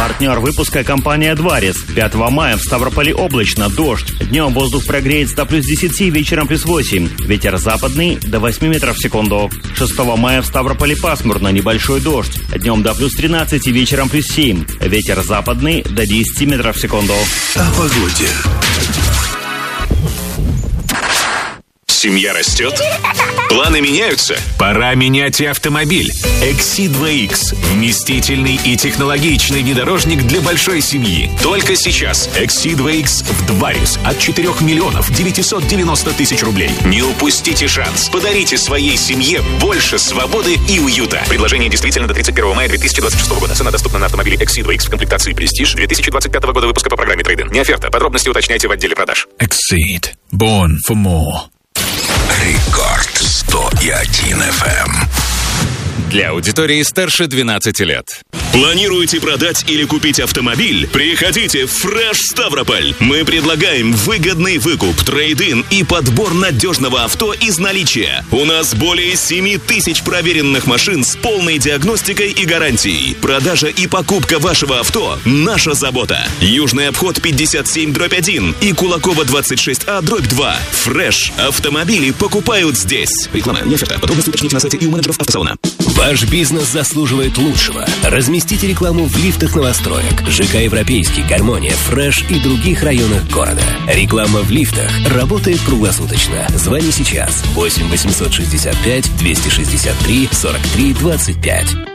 Партнер выпуска — компания «Дварис». 5 мая в Ставрополе облачно, дождь. Днем воздух прогреется до плюс 10, вечером плюс 8. Ветер западный до 8 метров в секунду. 6 мая в Ставрополе пасмурно, небольшой дождь. Днем до плюс 13, вечером плюс 7. Ветер западный до 10 метров в секунду. О погоде. Семья растет? Планы меняются? Пора менять и автомобиль. XC2X. Вместительный и технологичный внедорожник для большой семьи. Только сейчас. XC2X в Дварис от 4 миллионов 990 тысяч рублей. Не упустите шанс. Подарите своей семье больше свободы и уюта. Предложение действительно до 31 мая 2026 года. Цена доступна на автомобиле XC2X в комплектации Prestige 2025 года выпуска по программе Trade-in. Не оферта. Подробности уточняйте в отделе продаж. Exceed. Born for more. Рекорд 101 FM. Для аудитории старше 12 лет. Планируете продать или купить автомобиль? Приходите в Fresh Ставрополь. Мы предлагаем выгодный выкуп, трейд-ин и подбор надежного авто из наличия. У нас более 7 тысяч проверенных машин с полной диагностикой и гарантией. Продажа и покупка вашего авто – наша забота. Южный обход 57/1 и Кулакова 26А/2. Fresh. Автомобили покупают здесь. Реклама не оферта. Подробности уточните на сайте и у менеджеров автосалона. Ваш бизнес заслуживает лучшего. Разместите рекламу в лифтах новостроек, ЖК «Европейский», «Гармония», «Фреш» и других районах города. Реклама в лифтах работает круглосуточно. Звони сейчас. 8 865 263 43 25.